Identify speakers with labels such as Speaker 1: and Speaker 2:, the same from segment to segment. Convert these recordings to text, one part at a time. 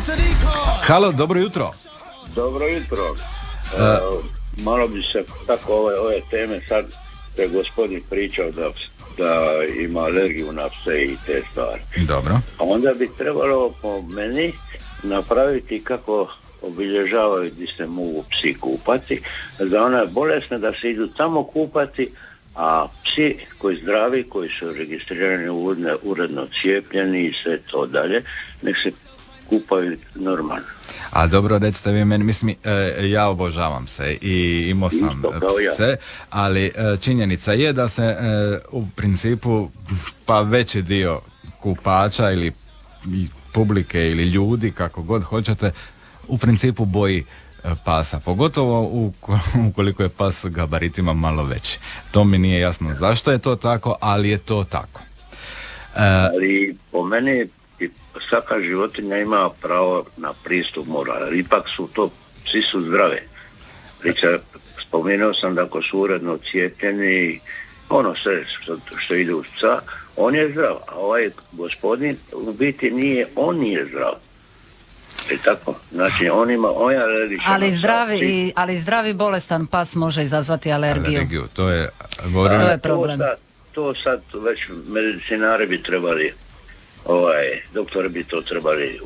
Speaker 1: Halo, dobro jutro.
Speaker 2: Dobro jutro. Malo bi se tako ove teme sad je gospodin pričao da ima alergiju na pse i te stvari.
Speaker 1: Dobro.
Speaker 2: A onda bi trebalo po meni napraviti kako obilježavaju gdje se mogu psi kupati, za one bolesne da se idu tamo kupati, a psi koji zdravi, koji su registrirani uredno cijepljeni i sve to dalje, nek se kupaju normalno.
Speaker 1: A dobro, recite vi meni, mislim, ja obožavam se i imao sam pse, ali činjenica je da se u principu pa veći dio kupača ili publike ili ljudi, kako god hoćete, u principu boji pasa, pogotovo ukoliko je pas gabaritima malo veći. To mi nije jasno zašto je to tako, ali je to tako.
Speaker 2: Ali po meni svaka životinja ima pravo na pristup mora, ali ipak su to, psi su zdrave. Spomenuo sam da ako su uredno cijepljeni, ono sve što ide uz psa, on je zdrav, a ovaj gospodin u biti nije zdrav. I tako, znači on je alergičan.
Speaker 3: Ali zdravi bolestan pas može izazvati alergiju.
Speaker 1: To je
Speaker 3: problem.
Speaker 2: To sad već medicinari bi trebali, doktori bi to trebali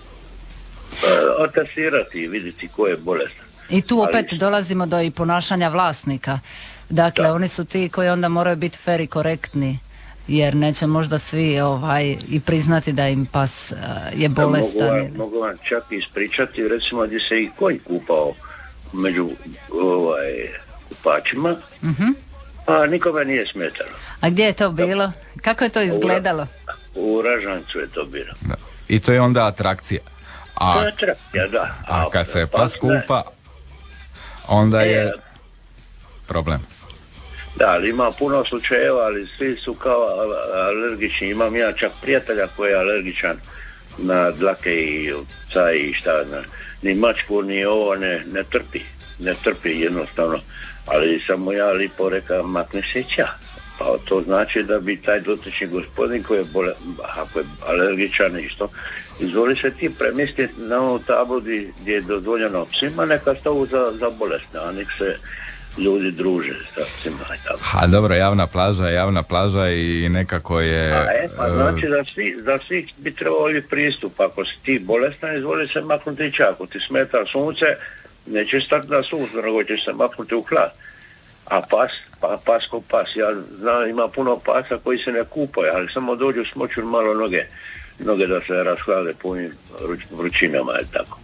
Speaker 2: atestirati i vidjeti ko je bolestan.
Speaker 3: I tu opet dolazimo do i ponašanja vlasnika. Dakle, oni su ti koji onda moraju biti fer i korektni, jer neće možda svi i priznati da im pas je bolestan.
Speaker 2: Mogu vam čak ispričati, recimo gdje se i konj kupao među kupačima, a nikome nije smetalo.
Speaker 3: A gdje je to bilo? Kako je to izgledalo?
Speaker 2: U Ražancu je to bilo.
Speaker 1: Da. I to je onda atrakcija.
Speaker 2: To je atrakcija, da.
Speaker 1: A kad se pas kupa, onda je problem.
Speaker 2: Da, ali ima puno slučajeva, ali svi su kao alergični. Imam ja čak prijatelja koji je alergičan na dlake i psa i šta, ni mačku, ni ovo ne trpi jednostavno. Ali samo ja lipo rekao, makni se ća. Pa to znači da bi taj dotični gospodin koji je ako je alergičan i što, izvoli se ti premjestiti na onu tablu gdje je dozvoljeno psima, neka stavu za bolesne, a nek se ljudi druže sa psima.
Speaker 1: A dobro, javna plaža i nekako je...
Speaker 2: Pa znači da svi bi trebali pristup. Ako si ti bolestan, izvoli se maknuti čak. Ako ti smeta sunce, neće stati na suncu, nego će se maknuti u hlad. A pas ko pas. Ja znam, ima puno pasa koji se ne kupaju, ali samo dođu smoću malo noge da se rashlade punim vrućinama, je tako.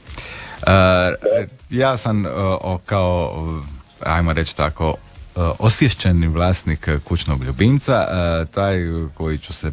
Speaker 1: Ja sam kao, ajmo reći tako, osvješćeni vlasnik kućnog ljubimca, taj koji ću se